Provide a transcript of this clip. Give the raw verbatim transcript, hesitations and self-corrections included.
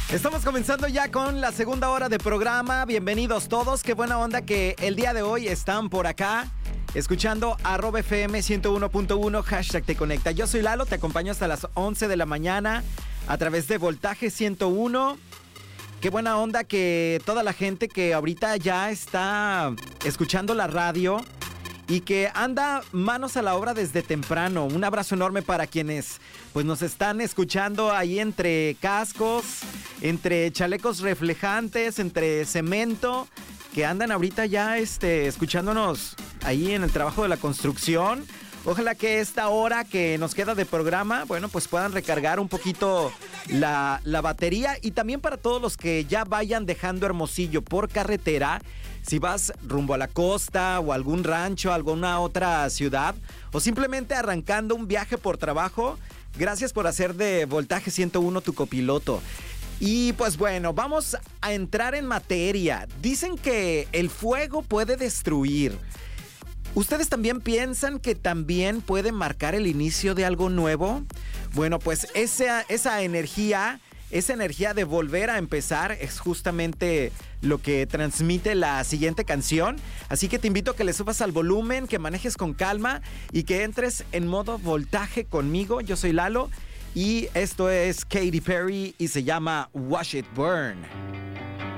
Estamos comenzando ya con la segunda hora de programa. Bienvenidos todos. Qué buena onda que el día de hoy están por acá escuchando arroba F M ciento uno punto uno, hashtag Te Conecta. Yo soy Lalo, te acompaño hasta las once de la mañana a través de Voltaje ciento uno. Qué buena onda que toda la gente que ahorita ya está escuchando la radio y que anda manos a la obra desde temprano. Un abrazo enorme para quienes pues nos están escuchando ahí entre cascos, entre chalecos reflejantes, entre cemento, que andan ahorita ya este, escuchándonos ahí en el trabajo de la construcción. Ojalá que esta hora que nos queda de programa, bueno, pues puedan recargar un poquito la, la batería. Y también para todos los que ya vayan dejando Hermosillo por carretera, si vas rumbo a la costa o a algún rancho, a alguna otra ciudad, o simplemente arrancando un viaje por trabajo, gracias por hacer de Voltaje ciento uno tu copiloto. Y pues bueno, vamos a entrar en materia. Dicen que el fuego puede destruir. ¿Ustedes también piensan que también puede marcar el inicio de algo nuevo? Bueno, pues esa, esa energía, esa energía de volver a empezar es justamente lo que transmite la siguiente canción. Así que te invito a que le subas al volumen, que manejes con calma y que entres en modo voltaje conmigo. Yo soy Lalo y esto es Katy Perry y se llama Watch It Burn.